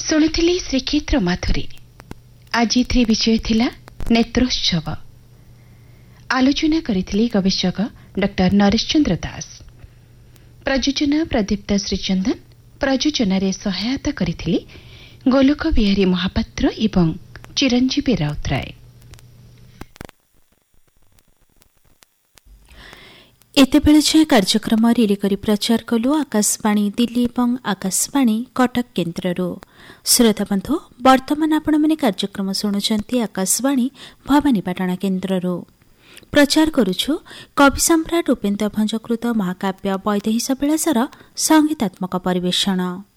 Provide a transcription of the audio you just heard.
ଶୁଣୁଥିଲି ଶ୍ରୀକ୍ଷେତ୍ର ମାଥୁରୀ। ଆଜି ଏଥିରେ ବିଷୟ ଥିଲା ନେତ୍ରୋତ୍ସବ। ଆଲୋଚନା କରିଥିଲେ ଗବେଷକ ଡକ୍ଟର ନରେଶ ଚନ୍ଦ୍ର ଦାସ। ପ୍ରଯୋଜନା ପ୍ରଦୀପ୍ତ ଶ୍ରୀଚନ୍ଦନ। ପ୍ରଯୋଜନାରେ ସହାୟତା କରିଥିଲେ ଗୋଲକ ବିହାରୀ ମହାପାତ୍ର ଏବଂ ଚିରଞ୍ଜୀବୀ ରାଉତରାୟ। ଏତେବେଳେ ଯାଏ କାର୍ଯ୍ୟକ୍ରମ ରିଲି କରି ପ୍ରଚାର କଲୁ ଆକାଶବାଣୀ ଦିଲ୍ଲୀ ଏବଂ ଆକାଶବାଣୀ କଟକ କେନ୍ଦ୍ରରୁ। ଶ୍ରୋତାବନ୍ଧୁ, ବର୍ତ୍ତମାନ ଆପଣମାନେ କାର୍ଯ୍ୟକ୍ରମ ଶୁଣୁଛନ୍ତି ଆକାଶବାଣୀ ଭବାନୀପାଟଣା କେନ୍ଦ୍ରରୁ। ପ୍ରଚାର କରୁଛୁ କବି ସମ୍ରାଟ ଉପେନ୍ଦ୍ର ଭଞ୍ଜକୃତ ମହାକାବ୍ୟ ବୈଦେହୀଶ ବିଳାସର ସଙ୍ଗୀତାତ୍ମକ ପରିବେଷଣ।